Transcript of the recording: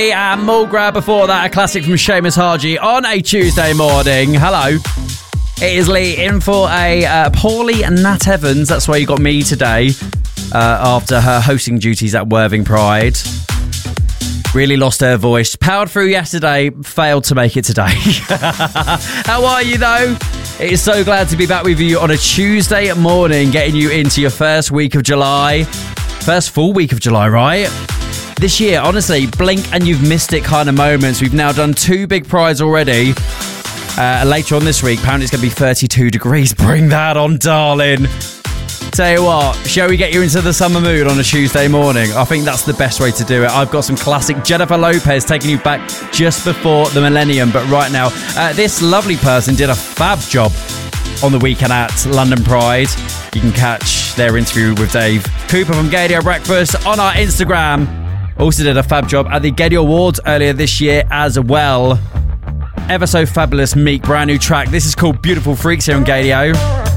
And Mulgrab before that, a classic from Seamus Haji on a Tuesday morning. Hello. It is Lee in for a poorly Nat Evans. That's why you got me today after her hosting duties at Worthing Pride. Really lost her voice. Powered through yesterday, failed to make it today. How are you though? It is so glad to be back with you on a Tuesday morning, getting you into your first week of July. First full week of July, right? This year, honestly, blink and you've missed it kind of moments. We've now done 2 big prides already. Later on this week, apparently it's going to be 32 degrees. Bring that on, darling. Tell you what, shall we get you into the summer mood on a Tuesday morning? I think that's the best way to do it. I've got some classic Jennifer Lopez taking you back just before the millennium. But right now, this lovely person did a fab job on the weekend at London Pride. You can catch their interview with Dave Cooper from Gaydio Breakfast on our Instagram. Also did a fab job at the Gaydio Awards earlier this year as well. Ever so fabulous Meek, brand new track. This is called Beautiful Freaks here on Gaydio.